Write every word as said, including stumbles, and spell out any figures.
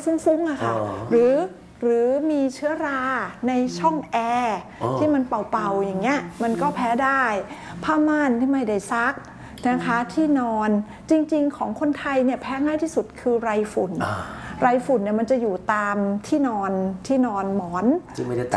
ฟุ้งๆอะค่ะหรือหรือมีเชื้อราในช่องแอร์ที่มันเป่าๆอย่างเงี้ยมันก็แพ้ได้ผ้าม่านที่ไม่ได้ซักนะคะที่นอนจริงๆของคนไทยเนี่ยแพ้ง่ายที่สุดคือไรฝุ่นไรฝุ่นเนี่ยมันจะอยู่ตามที่นอนที่นอนหมอน